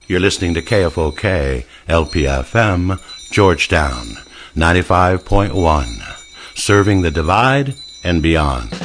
You're listening to KFOK, LPFM, Georgetown, 95.1, serving the Divide and beyond.